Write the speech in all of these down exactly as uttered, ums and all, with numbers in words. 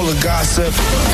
full of gossip.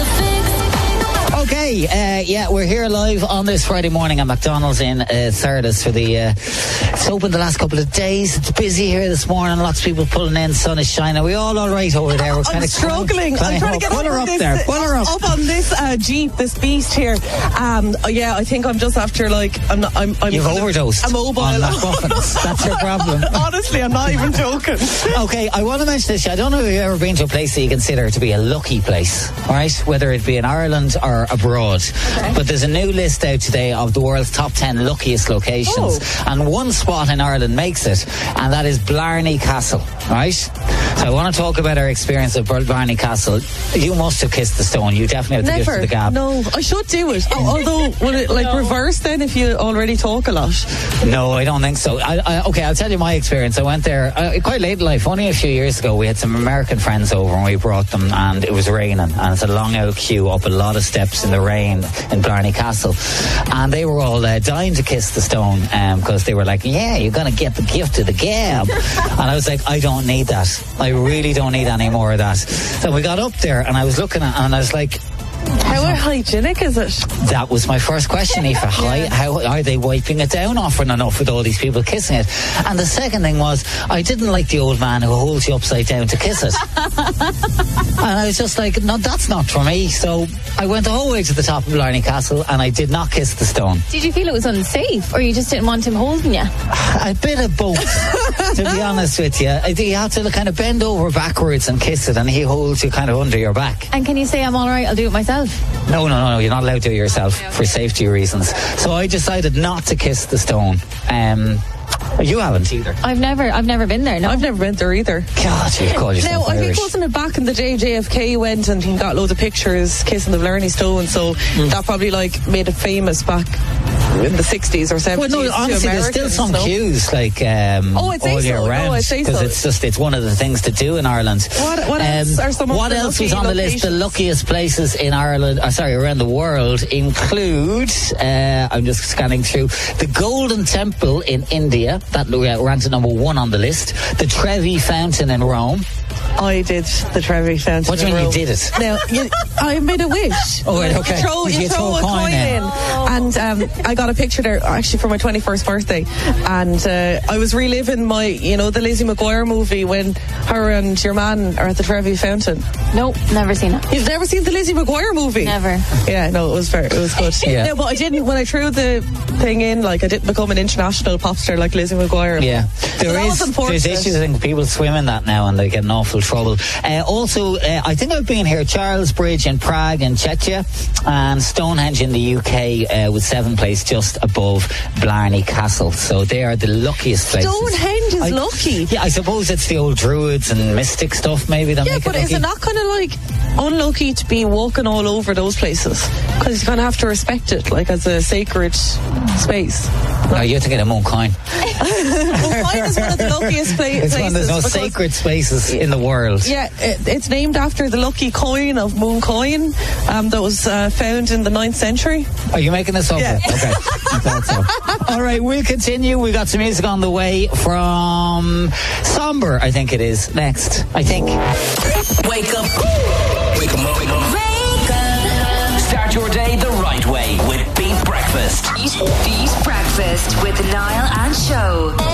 Okay, uh, yeah, we're here live on this Friday morning at McDonald's in uh, Thurles for the. Uh, it's open the last couple of days. It's busy here this morning. Lots of people pulling in. Sun is shining. Are we all all right over there? We're I'm kind of struggling. I'm trying to get pull up, her on up this, there. Pull her up. up on this uh, Jeep, this beast here. Um, yeah, I think I'm just after like I'm not. I'm. I'm You've overdosed. I'm mobile. On McMuffins. That's your problem. Honestly, I'm not even joking. Okay, I want to mention this. I don't know if you've ever been to a place that you consider to be a lucky place, right? Whether it be in Ireland or abroad. Okay. But there's a new list out today of the world's top ten luckiest locations. Oh. And one spot in Ireland makes it, and that is Blarney Castle, right? So I want to talk about our experience of Blarney Castle. You must have kissed the stone. You definitely have to Never. give the gab. No, I should do it. Oh, although, would it like no. reverse then if you already talk a lot? No, I don't think so. I, I, okay, I'll tell you my experience. I went there uh, quite late in life. Only a few years ago, we had some American friends over and we brought them, and it was raining, and it's a long out queue up a lot of steps in the rain in Blarney Castle, and they were all uh, dying to kiss the stone because um, they were like, yeah, you're going to get the gift of the gab. And I was like, I don't need that. I really don't need any more of that. So we got up there and I was looking at and I was like, how hygienic is it? That was my first question, Aoife. How, how are they wiping it down often enough with all these people kissing it? And the second thing was, I didn't like the old man who holds you upside down to kiss it. And I was just like, no, that's not for me. So I went the whole way to the top of Blarney Castle and I did not kiss the stone. Did you feel it was unsafe, or you just didn't want him holding you? A bit of both, to be honest with you. You have to kind of bend over backwards and kiss it, and he holds you kind of under your back. And can you say, I'm all right, I'll do it myself? No, no, no, no. You're not allowed to do it yourself for safety reasons. So I decided not to kiss the stone. Um, you haven't either. I've never, I've never been there. No, I've never been there either. God, you call yourself Now, I Irish. think wasn't it back in the day J F K went and he got loads of pictures kissing the Blarney Stone, so mm. that probably like made it famous back in the sixties or seventies. Well, no, honestly, there's still some so. queues like um, oh, all year so. round because so. it's just it's one of the things to do in Ireland. What, what um, else are some of What the else was on locations? the list? The luckiest places in Ireland, uh, sorry, around the world include. Uh, I'm just scanning through the Golden Temple in India. That uh, ranked at number one on the list. The Trevi Fountain in Rome. I did the Trevi Fountain. What do you mean you did it? Now, you, I made a wish. Oh, right, okay. You throw, you you throw, throw a coin, coin in. in. Oh. And um, I got a picture there, actually, for my twenty-first birthday. And uh, I was reliving my, you know, the Lizzie McGuire movie when her and your man are at the Trevi Fountain. Nope, never seen it. You've never seen the Lizzie McGuire movie? Never. Yeah, no, it was very, it was good. Yeah. No, but I didn't, when I threw the thing in, like, I didn't become an international pop star like Lizzie McGuire. Yeah. There so is, there's issues, I think people swim in that now and they get in awful trouble. Uh, also, uh, I think I've been here, Charles Bridge in Prague and Czechia, and Stonehenge in the U K uh, with seven place just above Blarney Castle. So they are the luckiest places. Stonehenge is I, lucky. Yeah, I suppose it's the old druids and mystic stuff maybe that yeah, make but it lucky. Is it not kind of like unlucky to be walking all over those places? Because you kind of have to respect it, like as a sacred space. No, you're thinking of Mooncoin. Mooncoin is one of the luckiest pla- places. It's one of the most sacred spaces in the world. Yeah, it, it's named after the lucky coin of Mooncoin um, that was uh, found in the ninth century. Are you making this up? Yeah. Okay. I thought so. All right, we'll continue. We got some music on the way from Somber, I think it is, next. I think. Wake up. Wake up. Wake up. Wake up. Start your day the right way with Beat Breakfast. Beat, Beat Breakfast with Niall and Show.